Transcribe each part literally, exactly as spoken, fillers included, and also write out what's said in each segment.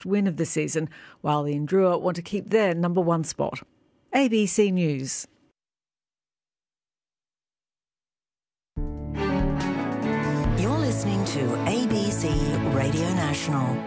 win of the season, while the Ndrua want to keep their number one spot. A B C News. You're listening to A B C Radio National.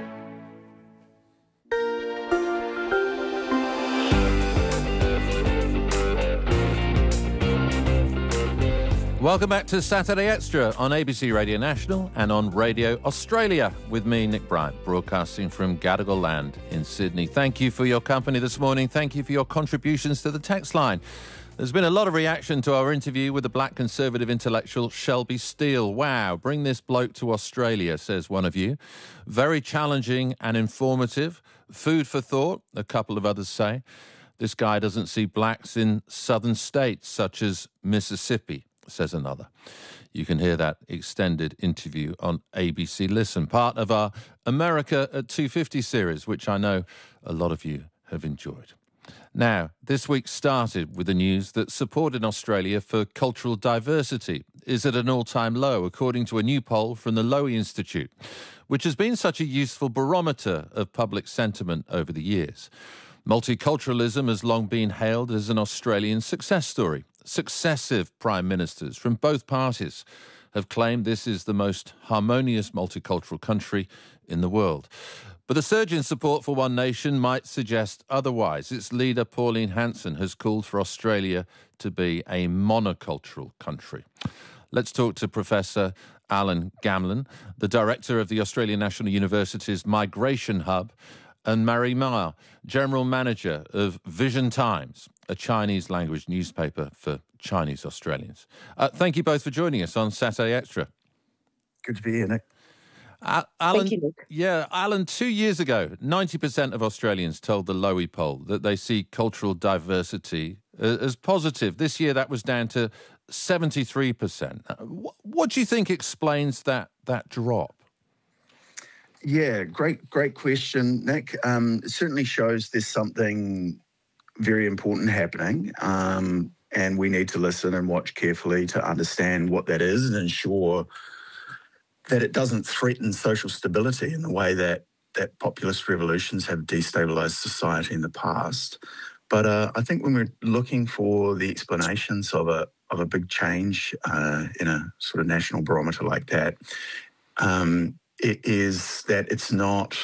Welcome back to Saturday Extra on A B C Radio National and on Radio Australia with me, Nick Bryant, broadcasting from Gadigal Land in Sydney. Thank you for your company this morning. Thank you for your contributions to the text line. There's been a lot of reaction to our interview with the black conservative intellectual Shelby Steele. Wow, bring this bloke to Australia, says one of you. Very challenging and informative. Food for thought, a couple of others say. This guy doesn't see blacks in southern states such as Mississippi, says another. You can hear that extended interview on A B C Listen, part of our America at two fifty series, which I know a lot of you have enjoyed. Now, this week started with the news that support in Australia for cultural diversity is at an all-time low, according to a new poll from the Lowy Institute, which has been such a useful barometer of public sentiment over the years. Multiculturalism has long been hailed as an Australian success story. Successive prime ministers from both parties have claimed this is the most harmonious multicultural country in the world. But the surge in support for One Nation might suggest otherwise. Its leader, Pauline Hanson, has called for Australia to be a monocultural country. Let's talk to Professor Alan Gamlin, the director of the Australian National University's Migration Hub, and Marie Ma, General Manager of Vision Times, a Chinese language newspaper for Chinese Australians. Uh, thank you both for joining us on Saturday Extra. Good to be here, Nick. Uh, Alan, Thank you, Nick. Yeah, Alan, two years ago, ninety percent of Australians told the Lowy poll that they see cultural diversity uh, as positive. This year, that was down to seventy-three percent. Uh, wh- what do you think explains that that drop? Yeah, great, great question, Nick. Um, it certainly shows there's something very important happening, um, and we need to listen and watch carefully to understand what that is and ensure that it doesn't threaten social stability in the way that, that populist revolutions have destabilised society in the past. But uh, I think when we're looking for the explanations of a of a big change uh, in a sort of national barometer like that, um, it is that it's not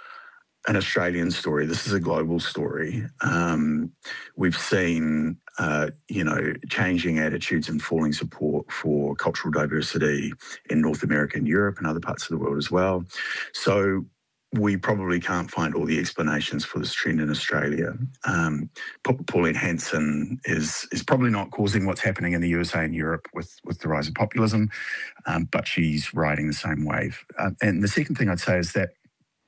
an Australian story. This is a global story. Um, we've seen, uh, you know, changing attitudes and falling support for cultural diversity in North America and Europe and other parts of the world as well. So we probably can't find all the explanations for this trend in Australia. Um, Pauline Hanson is is probably not causing what's happening in the U S A and Europe with, with the rise of populism, um, but she's riding the same wave. Uh, and the second thing I'd say is that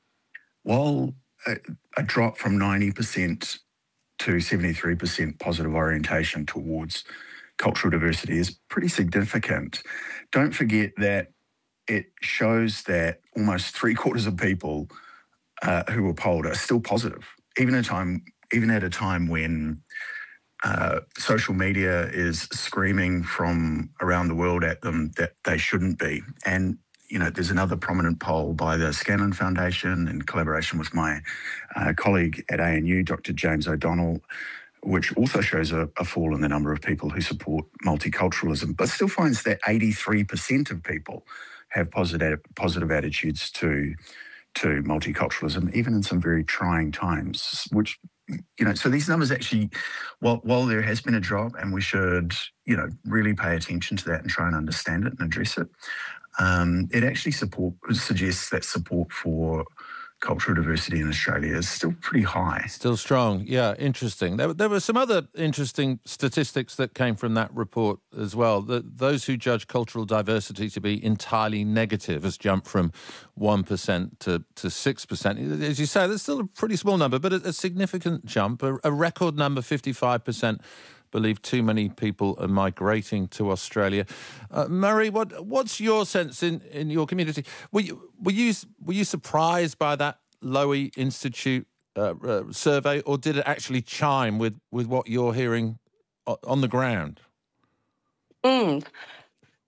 while a, a drop from ninety percent to seventy-three percent positive orientation towards cultural diversity is pretty significant, don't forget that it shows that almost three quarters of people uh, who were polled are still positive, even at a time, even at a time when uh, social media is screaming from around the world at them that they shouldn't be. And you know, there's another prominent poll by the Scanlon Foundation in collaboration with my uh, colleague at A N U, Doctor James O'Donnell, which also shows a, a fall in the number of people who support multiculturalism, but still finds that eighty-three percent of people have positive positive attitudes to to multiculturalism, even in some very trying times, which, you know, so these numbers actually, while, while there has been a drop and we should, you know, really pay attention to that and try and understand it and address it, um, it actually support suggests that support for cultural diversity in Australia is still pretty high. Still strong. Yeah, interesting. There, there were some other interesting statistics that came from that report as well. That those who judge cultural diversity to be entirely negative has jumped from one percent to, to six percent. As you say, that's still a pretty small number, but a, a significant jump. A, a record number, fifty-five percent, believe too many people are migrating to Australia. Uh, Murray, what what's your sense in, in your community? Were you were you were you surprised by that Lowy Institute uh, uh, survey, or did it actually chime with, with what you're hearing on the ground? Mm.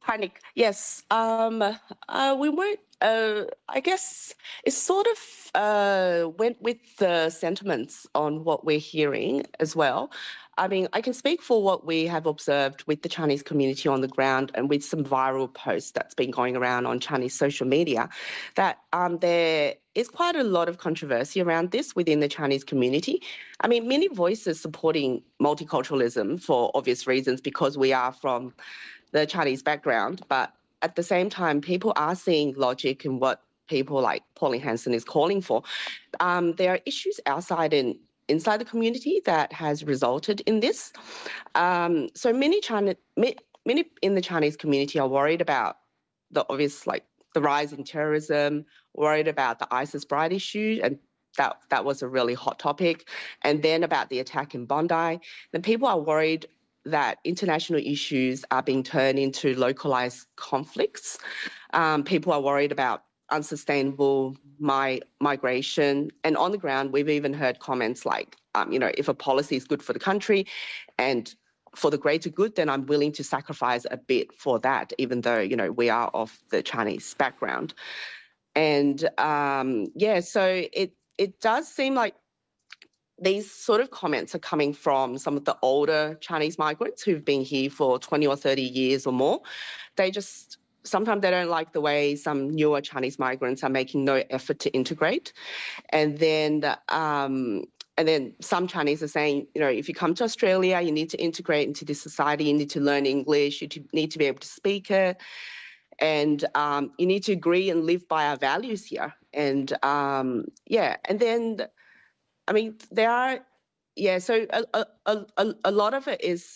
Hi, Nick. Yes, um, uh, we weren't, uh, I guess it sort of uh, went with the sentiments on what we're hearing as well. I mean, I can speak for what we have observed with the Chinese community on the ground and with some viral posts that's been going around on Chinese social media, that um, there is quite a lot of controversy around this within the Chinese community. I mean, many voices supporting multiculturalism for obvious reasons because we are from the Chinese background, but at the same time, people are seeing logic in what people like Pauline Hanson is calling for. Um, there are issues outside and inside the community that has resulted in this. Um, so many China, many in the Chinese community are worried about the obvious, like the rise in terrorism, worried about the ISIS bride issue, and that that was a really hot topic, and then about the attack in Bondi. Then people are worried that international issues are being turned into localized conflicts. Um, people are worried about unsustainable my, migration. And on the ground, we've even heard comments like, um, you know, if a policy is good for the country and for the greater good, then I'm willing to sacrifice a bit for that, even though, you know, we are of the Chinese background. And, um, yeah, so it it does seem like these sort of comments are coming from some of the older Chinese migrants who've been here for twenty or thirty years or more. They just, sometimes they don't like the way some newer Chinese migrants are making no effort to integrate. And then, um, and then some Chinese are saying, you know, if you come to Australia, you need to integrate into this society, you need to learn English, you need to be able to speak it. And um, you need to agree and live by our values here. And um, yeah, and then, I mean, there are, yeah, so a, a, a, a lot of it is